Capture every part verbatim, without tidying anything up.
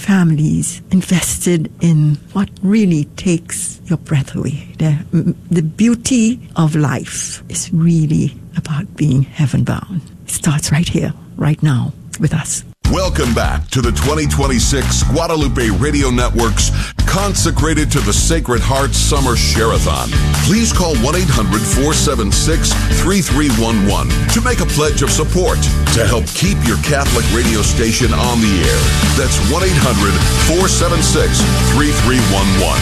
families invested in what really takes your breath away. The, the beauty of life is really about being heaven-bound. It starts right here, right now, with us. Welcome back to the twenty twenty-six Guadalupe Radio Network's consecrated to the Sacred Heart Summer Share-a-thon. Please call one eight hundred four seven six three three one one to make a pledge of support to help keep your Catholic radio station on the air. That's one eight hundred four seven six three three one one.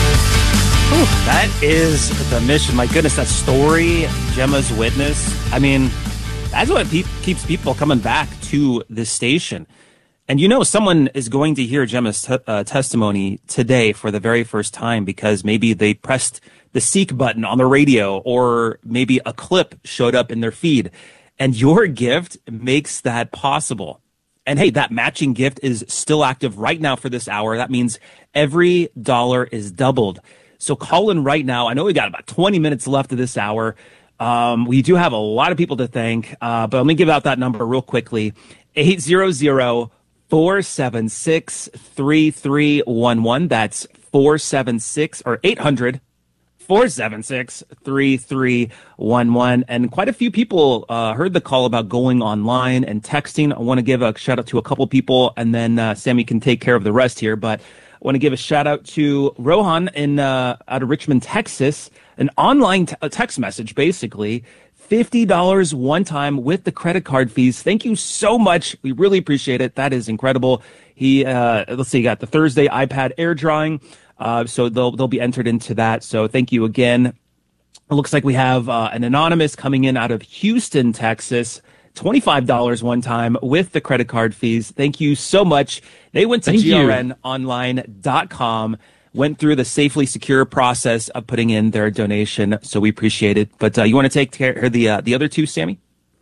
Ooh, that is the mission. My goodness, that story, Gemma's witness. I mean, that's what pe- keeps people coming back to this station. And you know, someone is going to hear Gemma's t- uh, testimony today for the very first time because maybe they pressed the seek button on the radio, or maybe a clip showed up in their feed. And your gift makes that possible. And hey, that matching gift is still active right now for this hour. That means every dollar is doubled. So call in right now. I know we got about twenty minutes left of this hour. Um, we do have a lot of people to thank, uh, but let me give out that number real quickly. eight hundred, four seven six, three three one one. That's four seven six or eight hundred, four seven six, three three one one. And quite a few people uh, heard the call about going online and texting. I want to give a shout out to a couple people, and then uh, Sammy can take care of the rest here. But I want to give a shout out to Rohan in uh, out of Richmond, Texas. An online t- text message, basically. fifty dollars one time with the credit card fees. Thank you so much. We really appreciate it. That is incredible. He, uh, let's see, got the Thursday iPad Air drawing. Uh, so they'll, they'll be entered into that. So thank you again. It looks like we have uh, an anonymous coming in out of Houston, Texas. twenty-five dollars one time with the credit card fees. Thank you so much. They went to G R N online dot com. Went through the safely secure process of putting in their donation, so we appreciate it. But uh, you want to take care of the uh, the other two, Sammy?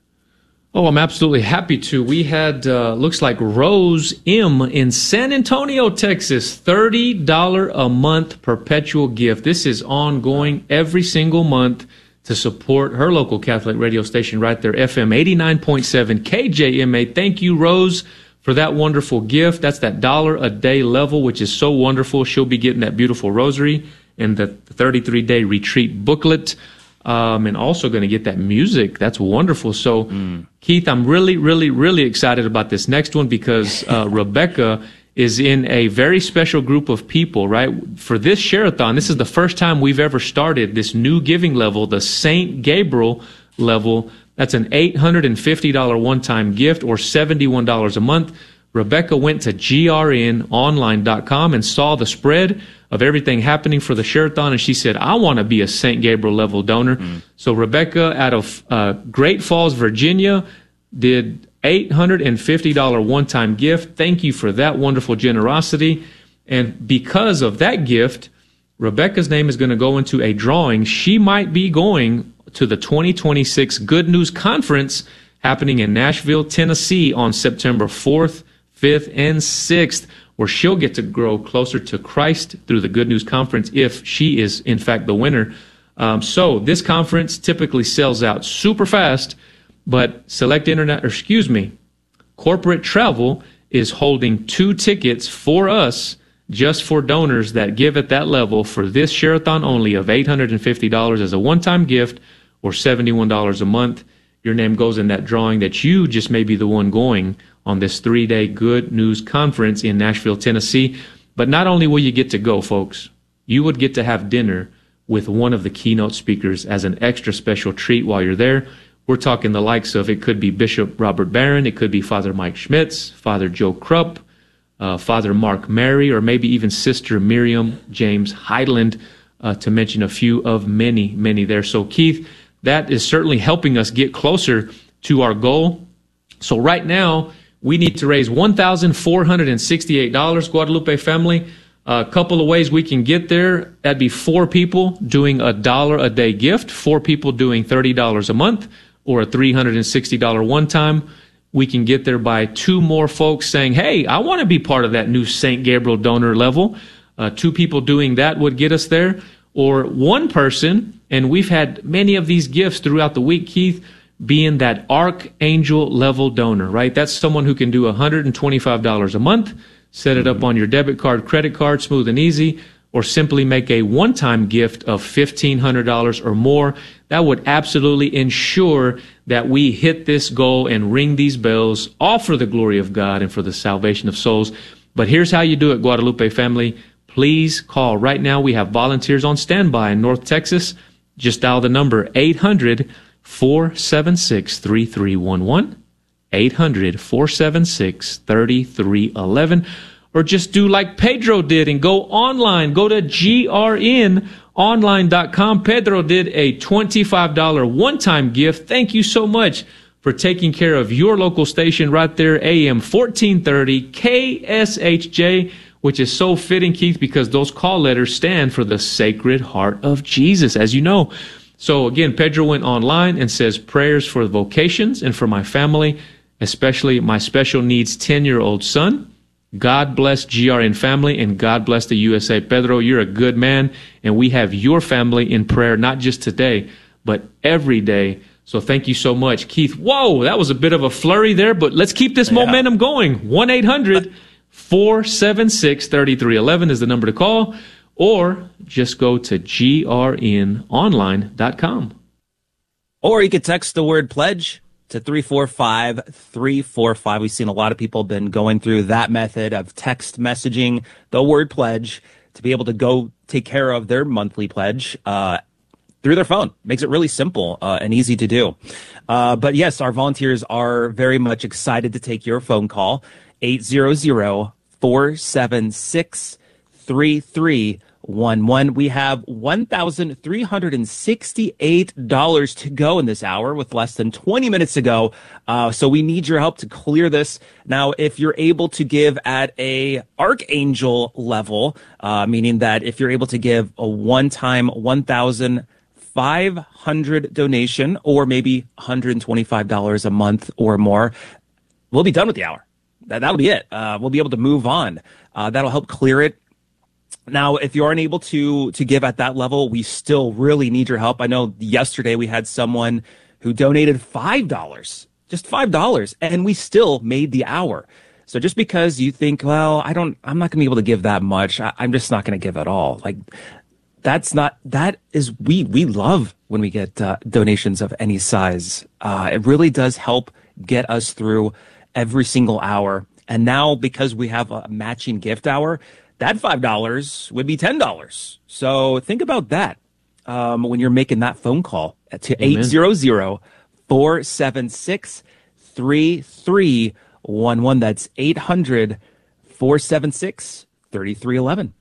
Oh, I'm absolutely happy to. We had, uh, looks like Rose M. in San Antonio, Texas, thirty dollars a month perpetual gift. This is ongoing every single month to support her local Catholic radio station right there, F M eighty-nine point seven K J M A. Thank you, Rose, for that wonderful gift. That's that dollar a day level, which is so wonderful. She'll be getting that beautiful rosary and the thirty-three day retreat booklet, um, and also going to get that music. That's wonderful. So, mm. Keith, I'm really, really, really excited about this next one because uh, Rebecca is in a very special group of people, right? For this share-a-thon, this is the first time we've ever started this new giving level, the Saint Gabriel level. That's an eight hundred fifty dollars one-time gift or seventy-one dollars a month. Rebecca went to G R N online dot com and saw the spread of everything happening for the share-a-thon, and she said, I want to be a Saint Gabriel level donor. Mm. So Rebecca out of uh, Great Falls, Virginia, did eight hundred fifty dollars one-time gift. Thank you for that wonderful generosity. And because of that gift, Rebecca's name is going to go into a drawing. She might be going to the twenty twenty-six Good News Conference happening in Nashville, Tennessee on September fourth, fifth, and sixth, where she'll get to grow closer to Christ through the Good News Conference if she is, in fact, the winner. Um, so this conference typically sells out super fast, but Select Internet, or excuse me, Corporate Travel is holding two tickets for us just for donors that give at that level for this share-a-thon only of eight hundred fifty dollars as a one-time gift or seventy-one dollars a month. Your name goes in that drawing that you just may be the one going on this three-day Good News Conference in Nashville, Tennessee. But not only will you get to go, folks, you would get to have dinner with one of the keynote speakers as an extra special treat while you're there. We're talking the likes of, it could be Bishop Robert Barron, it could be Father Mike Schmitz, Father Joe Krupp, uh, Father Mark Mary, or maybe even Sister Miriam James Hyland, uh, to mention a few of many, many there. So, Keith, that is certainly helping us get closer to our goal. So right now, we need to raise one thousand four hundred sixty-eight dollars, Guadalupe family. A couple of ways we can get there. That'd be four people doing a dollar a day gift, four people doing thirty dollars a month, or a three hundred sixty dollars one-time. We can get there by two more folks saying, hey, I want to be part of that new Saint Gabriel donor level. Uh, two people doing that would get us there. Or one person, and we've had many of these gifts throughout the week, Keith, being that archangel level donor, right? That's someone who can do one hundred twenty-five dollars a month, set it up on your debit card, credit card, smooth and easy, or simply make a one-time gift of fifteen hundred dollars or more. That would absolutely ensure that we hit this goal and ring these bells, all for the glory of God and for the salvation of souls. But here's how you do it, Guadalupe family. Please call. Right now we have volunteers on standby in North Texas. Just dial the number eight hundred, four seven six, three three one one, eight hundred, four seven six, three three one one. Or just do like Pedro did and go online. Go to G R N online dot com. Pedro did a twenty-five dollars one-time gift. Thank you so much for taking care of your local station right there, A M fourteen thirty K S H J, which is so fitting, Keith, because those call letters stand for the Sacred Heart of Jesus, as you know. So again, Pedro went online and says prayers for vocations and for my family, especially my special needs ten-year-old son. God bless G R N family and God bless the U S A. Pedro, you're a good man, and we have your family in prayer, not just today, but every day. So thank you so much, Keith. Whoa, that was a bit of a flurry there, but let's keep this yeah. momentum going. one eight hundred, four seven six, three three one one is the number to call, or just go to G R N online dot com. Or you could text the word pledge to three four five, three four five. We've seen a lot of people been going through that method of text messaging the word pledge to be able to go take care of their monthly pledge uh, through their phone. Makes it really simple uh, and easy to do. Uh, but yes, our volunteers are very much excited to take your phone call. eight hundred, four seven six, three three one one. We have one thousand three hundred sixty-eight dollars to go in this hour with less than twenty minutes to go. Uh, so we need your help to clear this. Now, if you're able to give at a Archangel level, uh, meaning that if you're able to give a one-time one thousand five hundred dollars donation or maybe one hundred twenty-five dollars a month or more, we'll be done with the hour. That, that'll be it. Uh, we'll be able to move on. Uh, that'll help clear it. Now, if you aren't able to to give at that level, we still really need your help. I know yesterday we had someone who donated five dollars, just five dollars, and we still made the hour. So just because you think, well, I don't, I'm not going to be able to give that much, I, I'm just not going to give at all. Like, that's not, that is, we, we love when we get uh, donations of any size. Uh, it really does help get us through every single hour. And now because we have a matching gift hour, that five dollars would be ten dollars. So think about that um, when you're making that phone call to eight hundred, four seven six, three three one one. That's eight hundred, four seven six, three three one one.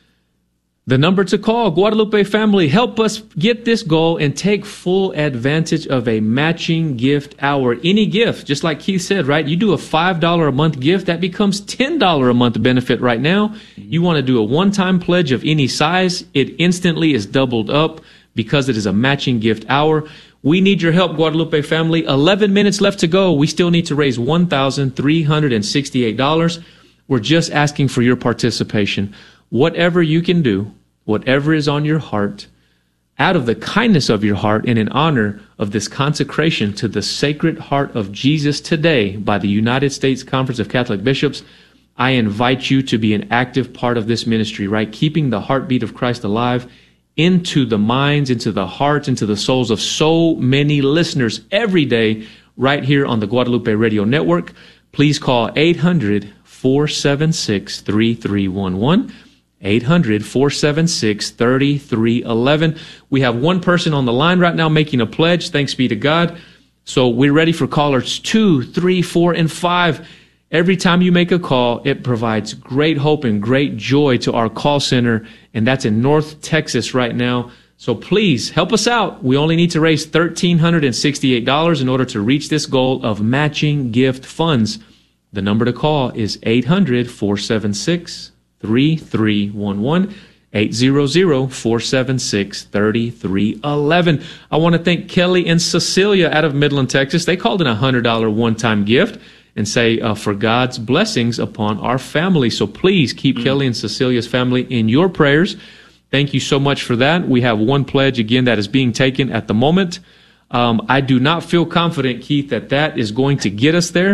The number to call, Guadalupe family, help us get this goal and take full advantage of a matching gift hour. Any gift, just like Keith said, right? You do a five dollars a month gift, that becomes ten dollars a month benefit right now. You want to do a one-time pledge of any size, it instantly is doubled up because it is a matching gift hour. We need your help, Guadalupe family. eleven minutes left to go. We still need to raise one thousand three hundred sixty-eight dollars. We're just asking for your participation. Whatever you can do, whatever is on your heart, out of the kindness of your heart and in honor of this consecration to the Sacred Heart of Jesus today by the United States Conference of Catholic Bishops, I invite you to be an active part of this ministry, right? Keeping the heartbeat of Christ alive into the minds, into the hearts, into the souls of so many listeners every day right here on the Guadalupe Radio Network. Please call eight hundred, four seven six, three three one one. eight hundred, four seven six, three three one one. We have one person on the line right now making a pledge. Thanks be to God. So we're ready for callers two, three, four, and five. Every time you make a call, it provides great hope and great joy to our call center, and that's in North Texas right now. So please help us out. We only need to raise one thousand three hundred sixty-eight dollars in order to reach this goal of matching gift funds. The number to call is eight hundred, four seven six, three three one one, eight hundred, four seven six, three three one one. I want to thank Kelly and Cecilia out of Midland, Texas. They called in a one hundred dollars one-time gift and say, uh, for God's blessings upon our family. So please keep mm-hmm. Kelly and Cecilia's family in your prayers. Thank you so much for that. We have one pledge, again, that is being taken at the moment. Um, I do not feel confident, Keith, that that is going to get us there.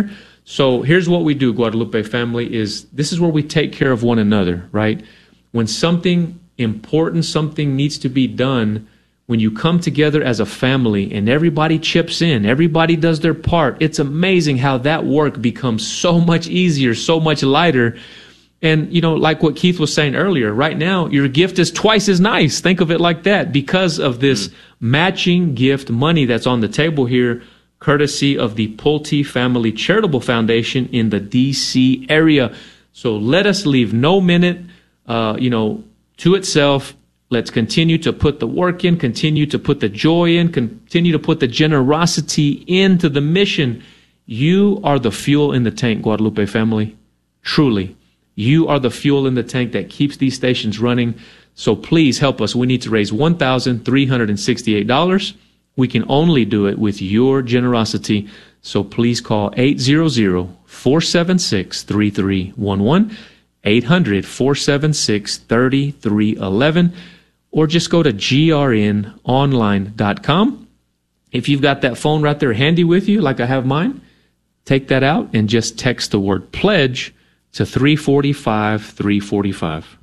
So here's what we do, Guadalupe family, is this is where we take care of one another, right? When something important, something needs to be done, when you come together as a family and everybody chips in, everybody does their part, it's amazing how that work becomes so much easier, so much lighter. And, you know, like what Keith was saying earlier, right now, your gift is twice as nice. Think of it like that because of this mm. matching gift money that's on the table here, courtesy of the Pulte Family Charitable Foundation in the D C area. So let us leave no minute, uh, you know, to itself. Let's continue to put the work in, continue to put the joy in, continue to put the generosity into the mission. You are the fuel in the tank, Guadalupe family. Truly. You are the fuel in the tank that keeps these stations running. So please help us. We need to raise one thousand three hundred sixty-eight dollars. We can only do it with your generosity. So please call eight hundred, four seven six, three three one one, eight hundred, four seven six, three three one one, or just go to G R N online dot com. If you've got that phone right there handy with you, like I have mine, take that out and just text the word pledge to three four five, three four five.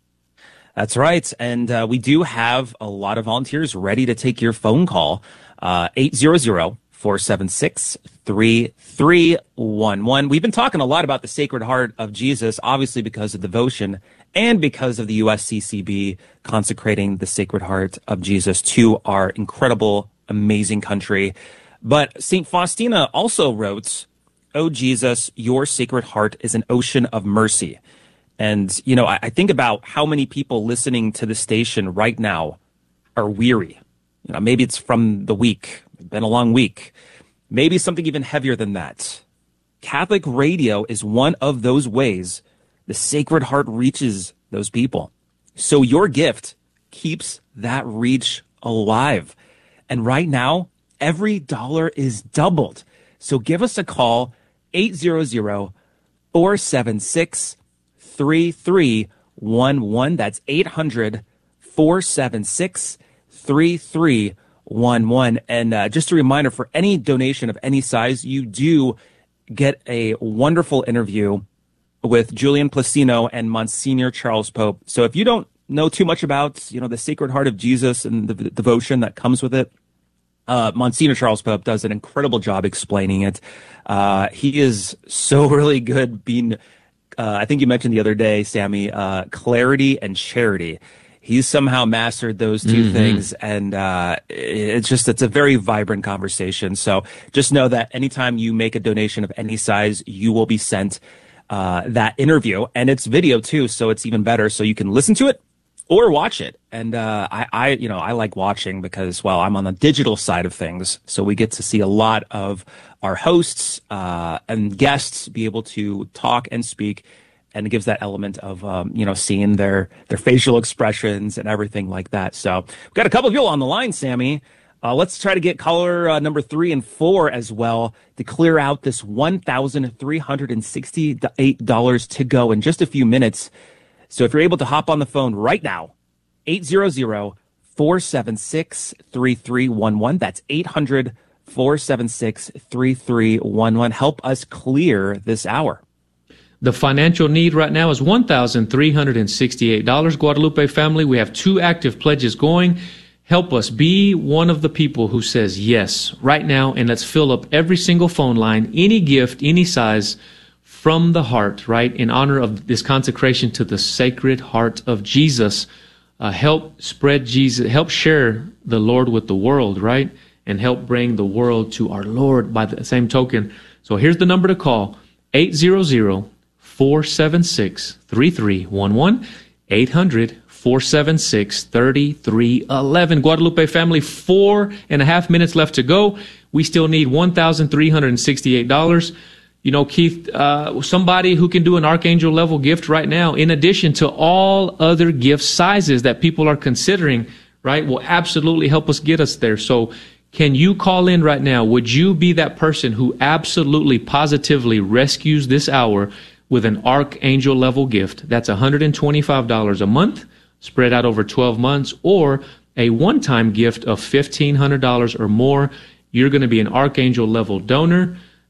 That's right. And uh, we do have a lot of volunteers ready to take your phone call. Uh, eight hundred, four seven six, three three one one. We've been talking a lot about the Sacred Heart of Jesus, obviously because of devotion and because of the U S C C B consecrating the Sacred Heart of Jesus to our incredible, amazing country. But Saint Faustina also wrote, "O Jesus, your Sacred Heart is an ocean of mercy." And, you know, I, I think about how many people listening to the station right now are weary. You know, maybe it's from the week, it's been a long week. Maybe something even heavier than that. Catholic radio is one of those ways the Sacred Heart reaches those people. So your gift keeps that reach alive. And right now, every dollar is doubled. So give us a call, eight hundred, four seven six, three three one one. That's eight hundred, four seven six, three three one one. And uh, just a reminder, for any donation of any size, you do get a wonderful interview with Julian Placino and Monsignor Charles Pope. So if you don't know too much about, you know, the Sacred Heart of Jesus and the v- devotion that comes with it, Uh, Monsignor Charles Pope does an incredible job explaining it. Uh, he is so really good being, uh, I think you mentioned the other day, Sammy, uh, clarity and charity. He's somehow mastered those two mm-hmm. things, and uh, it's just, it's a very vibrant conversation. So just know that anytime you make a donation of any size, you will be sent uh, that interview, and it's video too, so it's even better. So you can listen to it or watch it. And, uh, I, I, you know, I like watching because, well, I'm on the digital side of things. So we get to see a lot of our hosts, uh, and guests be able to talk and speak. And it gives that element of, um, you know, seeing their, their facial expressions and everything like that. So we've got a couple of people on the line, Sammy. Uh, let's try to get caller uh, number three and four as well to clear out this one thousand three hundred sixty-eight dollars to go in just a few minutes. So if you're able to hop on the phone right now, eight hundred, four seven six, three three one one. That's eight hundred, four seven six, three three one one. Help us clear this hour. The financial need right now is one thousand three hundred sixty-eight dollars, Guadalupe family. We have two active pledges going. Help us be one of the people who says yes right now, and let's fill up every single phone line, any gift, any size, from the heart, right, in honor of this consecration to the Sacred Heart of Jesus. Uh, help spread Jesus, help share the Lord with the world, right, and help bring the world to our Lord by the same token. So here's the number to call, eight hundred, four seven six, three three one one, eight hundred, four seven six, three three one one. Guadalupe family, four and a half minutes left to go. We still need one thousand three hundred sixty-eight dollars. You know, Keith, uh, somebody who can do an archangel level gift right now, in addition to all other gift sizes that people are considering, right, will absolutely help us get us there. So can you call in right now? Would you be that person who absolutely, positively rescues this hour with an archangel level gift? That's one hundred twenty-five dollars a month, spread out over twelve months, or a one-time gift of fifteen hundred dollars or more. You're going to be an archangel level donor.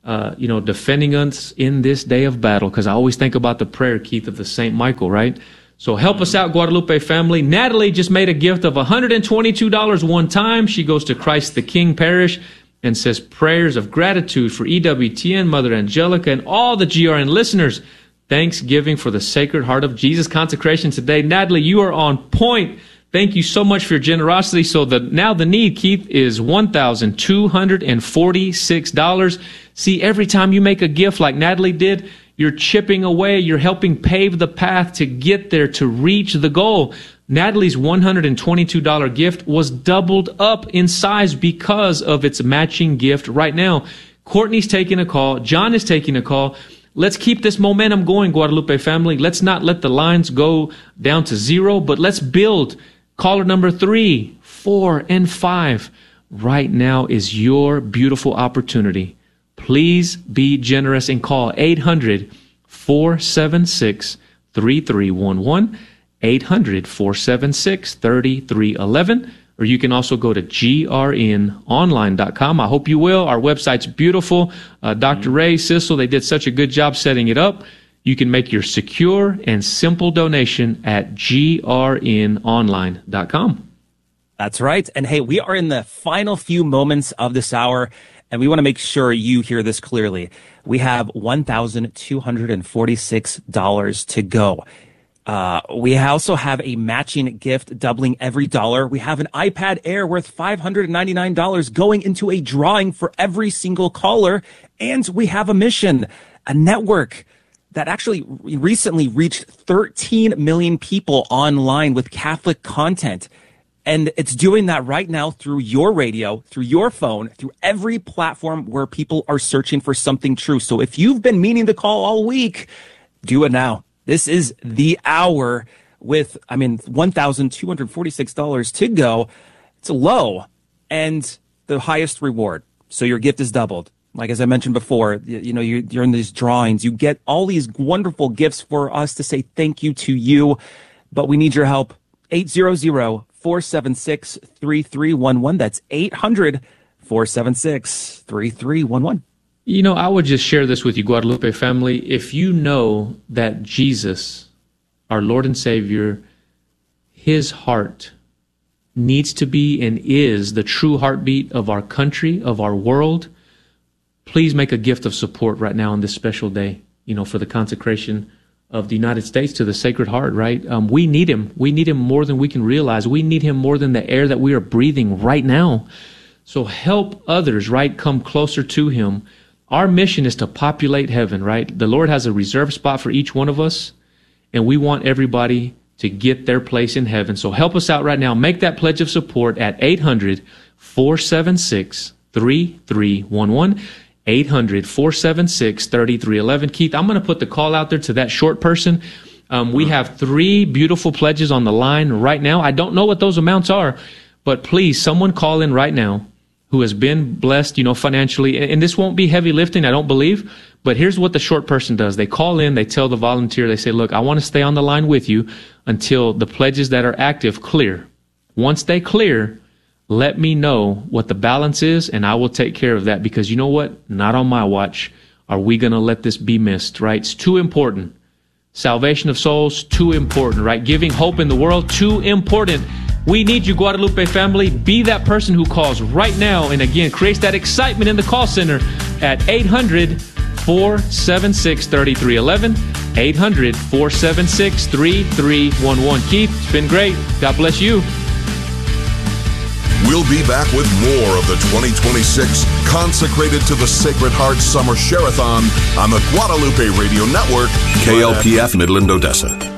uh, you know, defending us in this day of battle. Because I always think about the prayer, Keith, of the Saint Michael, right? So help us out, Guadalupe family. Natalie just made a gift of one hundred twenty-two dollars one time. She goes to Christ the King Parish and says prayers of gratitude for E W T N, Mother Angelica, and all the G R N listeners. Thanksgiving for the Sacred Heart of Jesus consecration today. Natalie, you are on point. Thank you so much for your generosity. So the now the need, Keith, is one thousand two hundred forty-six dollars. See, every time you make a gift like Natalie did, you're chipping away. You're helping pave the path to get there, to reach the goal. Natalie's one hundred twenty-two dollars gift was doubled up in size because of its matching gift right now. Courtney's taking a call. John is taking a call. Let's keep this momentum going, Guadalupe family. Let's not let the lines go down to zero, but let's build. Caller number three, four, and five. Right now is your beautiful opportunity. Please be generous and call eight hundred, four seven six, three three one one, eight hundred, four seven six, three three one one, or you can also go to G R N online dot com. I hope you will. Our website's beautiful. Uh, Doctor Mm-hmm. Ray, Sissel, they did such a good job setting it up. You can make your secure and simple donation at G R N online dot com. That's right. And hey, we are in the final few moments of this hour, and we want to make sure you hear this clearly. We have one thousand two hundred forty-six dollars to go. Uh, we also have a matching gift doubling every dollar. We have an iPad Air worth five hundred ninety-nine dollars going into a drawing for every single caller. And we have a mission, a network that actually recently reached thirteen million people online with Catholic content. And it's doing that right now through your radio, through your phone, through every platform where people are searching for something true. So if you've been meaning to call all week, do it now. This is the hour with, I mean, one thousand two hundred forty-six dollars to go. It's low and the highest reward. So your gift is doubled. Like, as I mentioned before, you, you know, you're, you're in these drawings. You get all these wonderful gifts for us to say thank you to you, but we need your help. eight hundred, four seven six, three three one one. That's eight hundred, four seven six, three three one one. You know, I would just share this with you, Guadalupe family. If you know that Jesus, our Lord and Savior, his heart needs to be and is the true heartbeat of our country, of our world, please make a gift of support right now on this special day, you know, for the consecration of the United States to the Sacred Heart, right? Um, we need him. We need him more than we can realize. We need him more than the air that we are breathing right now. So help others, right, come closer to him. Our mission is to populate heaven, right? The Lord has a reserved spot for each one of us, and we want everybody to get their place in heaven. So help us out right now. Make that pledge of support at eight hundred, four seven six, three three one one. eight hundred, four seven six, three three one one. Keith, I'm going to put the call out there to that short person. Um, we have three beautiful pledges on the line right now. I don't know what those amounts are, but please, someone call in right now who has been blessed, you know, financially. And, and this won't be heavy lifting, I don't believe. But here's what the short person does. They call in, they tell the volunteer, they say, look, I want to stay on the line with you until the pledges that are active clear. Once they clear, let me know what the balance is, and I will take care of that, because you know what? Not on my watch are we going to let this be missed, right? It's too important. Salvation of souls, too important, right? Giving hope in the world, too important. We need you, Guadalupe family. Be that person who calls right now, and again, creates that excitement in the call center at eight hundred, four seven six, three three one one, eight hundred, four seven six, three three one one. Keith, it's been great. God bless you. We'll be back with more of the twenty twenty-six Consecrated to the Sacred Heart Summer Share-a-thon on the Guadalupe Radio Network, K L P F Midland, Odessa.